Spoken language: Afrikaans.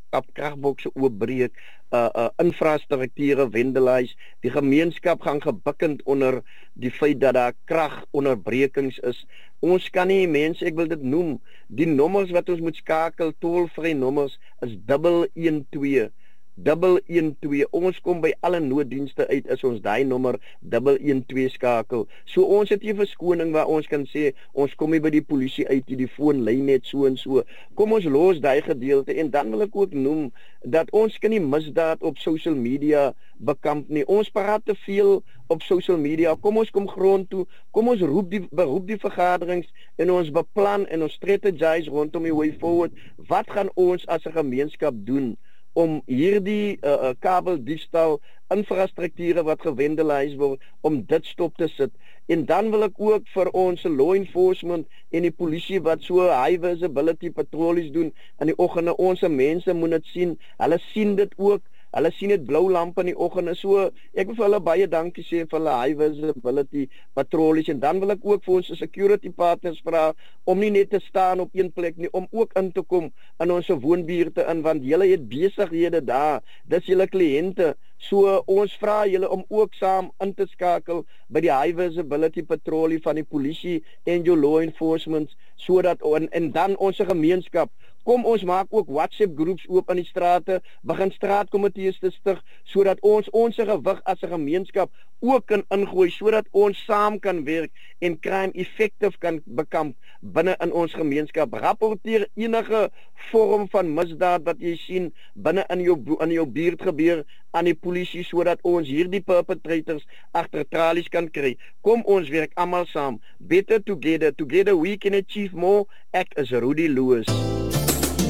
kragbokke oopbreek, infrastrukture vandalize. Die gemeenskap gaan gebukkend onder die feit dat daar kragonderbrekings is. Ons kan nie mense, ek wil dit noem, die nommers wat ons moet skakel, tolvrye nommers is 112. 112. Ons kom by alle nooddienste uit as ons daai nommer 112 skakel. So ons het hier verskoning waar ons kan sê ons kom nie by die polisie uit, die foon lei net so en so. Kom ons los daai gedeelte en dan wil ek ook noem dat ons kan nie misdaad op social media bekamp nie. Ons praat te veel op social media. Kom ons kom grond toe. Kom ons beroep die vergaderings en ons beplan en ons strategize rondom die way forward. Wat gaan ons as 'n gemeenskap doen om hierdie kabeldiefstal infrastrukture wat gewendelize word, om dit stop te sit. En dan wil ek ook vir ons law enforcement en die polisie wat so high visibility patrollies doen in die oggende, ons mense moet dit sien. Hulle sien dit ook. Hulle sien dit blou lampe in die oggende. So ek wil vir hulle baie dankie sê vir hulle high visibility patrollies. En dan wil ek ook vir ons security partners vra om nie net te staan op een plek nie, om ook in te kom in ons woonbuurte in, want julle het besighede daar. Dis julle kliënte. So ons vra julle om ook saam in te skakel by die high visibility patrollie van die polisie en jou law enforcement, sodat en dan ons gemeenskap. Kom ons maak ook WhatsApp groeps oop in die strate, begin straatkomitees te stig, sodat ons gewig as 'n gemeenskap ook kan ingooi, sodat ons saam kan werk en crime effective kan bekamp binne in ons gemeenskap. Rapporteer enige vorm van misdaad wat jy sien binne in jou buurt gebeur aan die polisie, sodat ons hierdie perpetrators agter tralies kan kry. Kom ons werk almal saam. Better together. Together we can achieve more. Ek is Rudy Lewis.